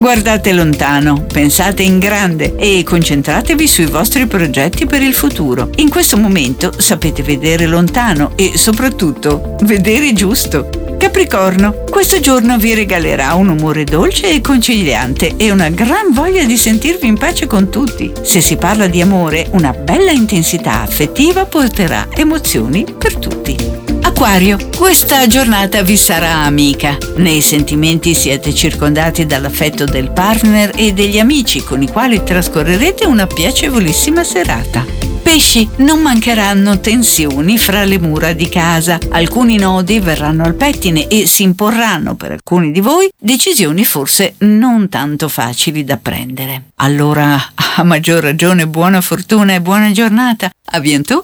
Guardate lontano, pensate in grande e concentratevi sui vostri progetti per il futuro. In questo momento sapete vedere lontano e soprattutto vedere giusto. Capricorno, questo giorno vi regalerà un umore dolce e conciliante e una gran voglia di sentirvi in pace con tutti. Se si parla di amore, una bella intensità affettiva porterà emozioni per tutti. Acquario, questa giornata vi sarà amica. Nei sentimenti siete circondati dall'affetto del partner e degli amici con i quali trascorrerete una piacevolissima serata. Pesci, non mancheranno tensioni fra le mura di casa. Alcuni nodi verranno al pettine e si imporranno per alcuni di voi decisioni forse non tanto facili da prendere. Allora, a maggior ragione, buona fortuna e buona giornata. A bientôt!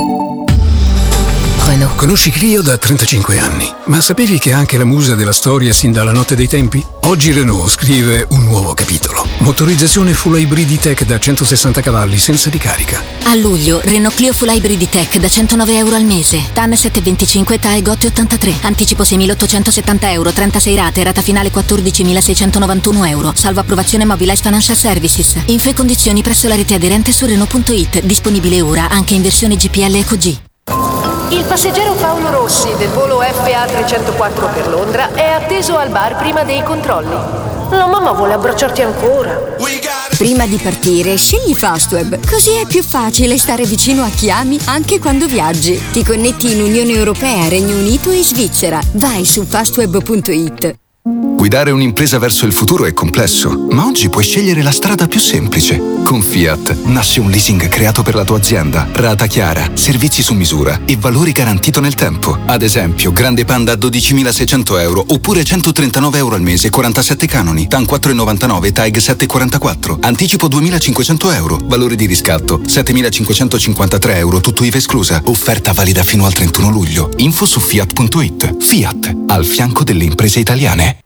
Conosci Clio da 35 anni, ma sapevi che è anche la musa della storia sin dalla notte dei tempi? Oggi Renault scrive un nuovo capitolo. Motorizzazione full hybrid e-tech da 160 cavalli senza ricarica. A luglio, Renault Clio full hybrid e-tech da 109 euro al mese. TAN 725, TAE GOT 83. Anticipo 6.870 euro, 36 rate, rata finale 14.691 euro. Salvo approvazione Mobilize Financial Services. Info e condizioni presso la rete aderente su Renault.it. Disponibile ora anche in versione GPL Eco G. Il passeggero Paolo Rossi del volo FA 304 per Londra è atteso al bar prima dei controlli. La mamma vuole abbracciarti ancora. Prima di partire, scegli Fastweb, così è più facile stare vicino a chi ami anche quando viaggi. Ti connetti in Unione Europea, Regno Unito e Svizzera. Vai su fastweb.it. Guidare un'impresa verso il futuro è complesso, ma oggi puoi scegliere la strada più semplice. Con Fiat nasce un leasing creato per la tua azienda, rata chiara, servizi su misura e valori garantito nel tempo. Ad esempio, Grande Panda a 12.600 euro oppure 139 euro al mese, 47 canoni, TAN 4,99, TAEG 7,44, anticipo 2.500 euro, valore di riscatto 7.553 euro, tutto IVA esclusa. Offerta valida fino al 31 luglio. Info su Fiat.it. Fiat, al fianco delle imprese italiane.